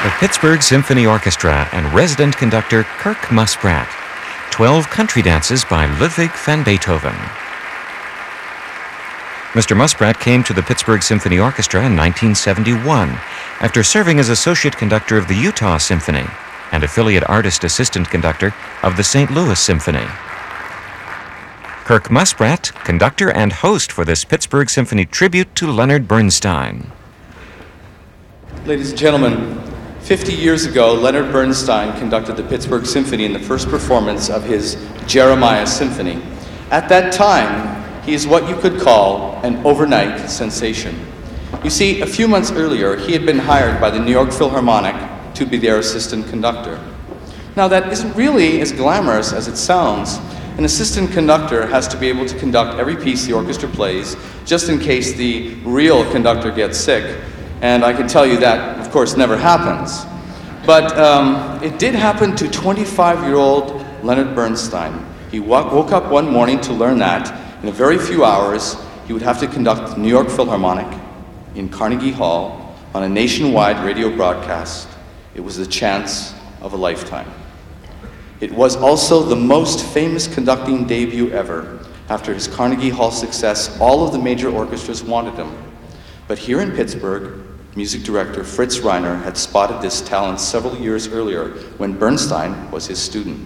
the Pittsburgh Symphony Orchestra and resident conductor Kirk Musprat. 12 country dances by Ludwig van Beethoven. Mr. Musprat came to the Pittsburgh Symphony Orchestra in 1971 after serving as associate conductor of the Utah Symphony and affiliate artist assistant conductor of the St. Louis Symphony. Kirk Musprat, conductor and host for this Pittsburgh Symphony tribute to Leonard Bernstein. Ladies and gentlemen, 50 years ago, Leonard Bernstein conducted the Pittsburgh Symphony in the first performance of his Jeremiah Symphony. At that time, he is what you could call an overnight sensation. You see, a few months earlier, he had been hired by the New York Philharmonic to be their assistant conductor. Now, that isn't really as glamorous as it sounds. An assistant conductor has to be able to conduct every piece the orchestra plays, just in case the real conductor gets sick. And I can tell you that, of course, never happens. But it did happen to 25-year-old Leonard Bernstein. He woke up one morning to learn that in a very few hours, he would have to conduct the New York Philharmonic in Carnegie Hall on a nationwide radio broadcast. It was the chance of a lifetime. It was also the most famous conducting debut ever. After his Carnegie Hall success, all of the major orchestras wanted him. But here in Pittsburgh, music director Fritz Reiner had spotted this talent several years earlier when Bernstein was his student.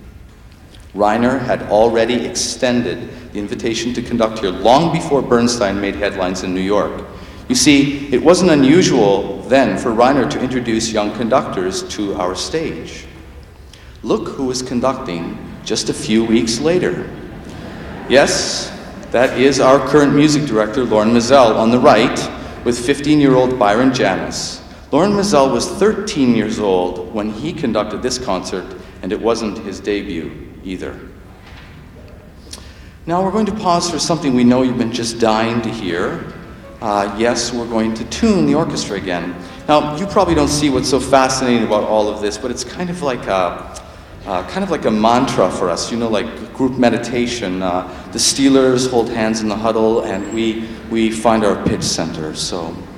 Reiner had already extended the invitation to conduct here long before Bernstein made headlines in New York. You see, it wasn't unusual then for Reiner to introduce young conductors to our stage. Look who was conducting just a few weeks later. Yes, that is our current music director, Loren Maazel, on the right, with 15-year-old Byron Janis. Loren Maazel was 13 years old when he conducted this concert, and it wasn't his debut either. Now we're going to pause for something we know you've been just dying to hear. Yes, we're going to tune the orchestra again. Now, you probably don't see what's so fascinating about all of this, but it's kind of like a mantra for us, you know, like group meditation. The Steelers hold hands in the huddle, and we find our pitch center. So